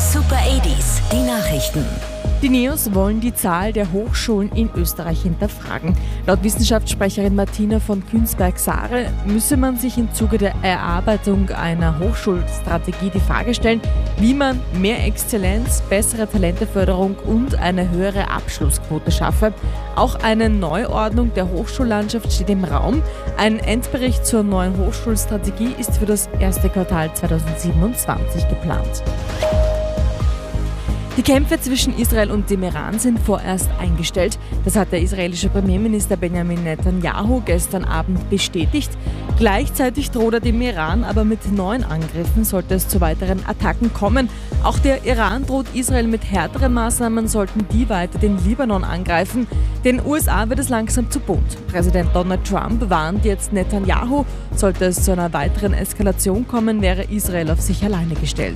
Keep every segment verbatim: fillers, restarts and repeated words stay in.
Super achtziger, die Nachrichten. Die NEOS wollen die Zahl der Hochschulen in Österreich hinterfragen. Laut Wissenschaftssprecherin Martina von Günzberg-Sahre müsse man sich im Zuge der Erarbeitung einer Hochschulstrategie die Frage stellen, wie man mehr Exzellenz, bessere Talenteförderung und eine höhere Abschlussquote schaffe. Auch eine Neuordnung der Hochschullandschaft steht im Raum. Ein Endbericht zur neuen Hochschulstrategie ist für das erste Quartal zweitausendsiebenundzwanzig geplant. Die Kämpfe zwischen Israel und dem Iran sind vorerst eingestellt. Das hat der israelische Premierminister Benjamin Netanyahu gestern Abend bestätigt. Gleichzeitig droht er dem Iran aber mit neuen Angriffen, sollte es zu weiteren Attacken kommen. Auch der Iran droht Israel mit härteren Maßnahmen, sollten die weiter den Libanon angreifen. Den U S A wird es langsam zu bunt. Präsident Donald Trump warnt jetzt Netanyahu. Sollte es zu einer weiteren Eskalation kommen, wäre Israel auf sich alleine gestellt.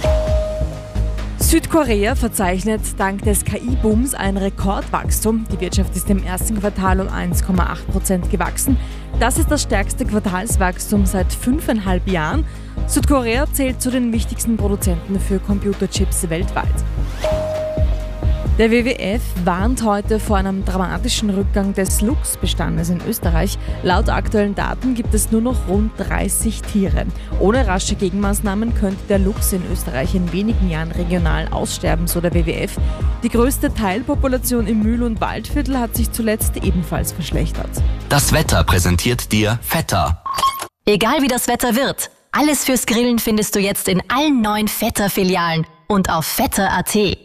Südkorea verzeichnet dank des K I-Booms ein Rekordwachstum. Die Wirtschaft ist im ersten Quartal um eins Komma acht Prozent gewachsen. Das ist das stärkste Quartalswachstum seit fünfeinhalb Jahren. Südkorea zählt zu den wichtigsten Produzenten für Computerchips weltweit. Der W W F warnt heute vor einem dramatischen Rückgang des Luchsbestandes in Österreich. Laut aktuellen Daten gibt es nur noch rund dreißig Tiere. Ohne rasche Gegenmaßnahmen könnte der Luchs in Österreich in wenigen Jahren regional aussterben, so der W W F. Die größte Teilpopulation im Mühl- und Waldviertel hat sich zuletzt ebenfalls verschlechtert. Das Wetter präsentiert dir Vetter. Egal wie das Wetter wird, alles fürs Grillen findest du jetzt in allen neuen Vetter-Filialen und auf vetter punkt a t.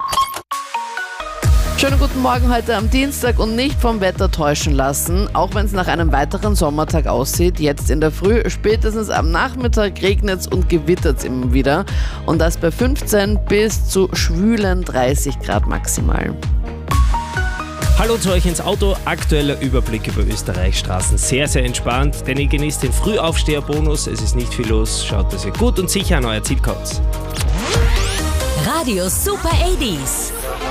Schönen guten Morgen heute am Dienstag und nicht vom Wetter täuschen lassen, auch wenn es nach einem weiteren Sommertag aussieht. Jetzt in der Früh, spätestens am Nachmittag regnet es und gewittert es immer wieder und das bei fünfzehn bis zu schwülen dreißig Grad maximal. Hallo zu euch ins Auto, aktueller Überblick über Österreichs Straßen. Sehr, sehr entspannt, denn ihr genießt den Frühaufsteherbonus, es ist nicht viel los, schaut, dass ihr gut und sicher an euer Ziel kommt. Radio Super achtziger.